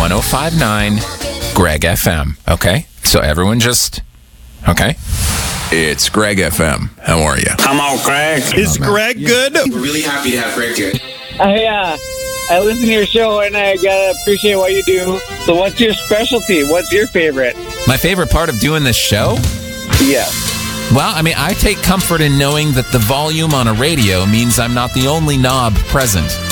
1059 Greg FM. Okay? So everyone just... Okay? It's Greg FM. How are you? Come on, Greg. Is Greg good? We're really happy to have Greg here. I listen to your show and I gotta appreciate what you do. So what's your specialty? What's your favorite? My favorite part of doing this show? Yes. Well, I mean, I take comfort in knowing that the volume on a radio means I'm not the only knob present.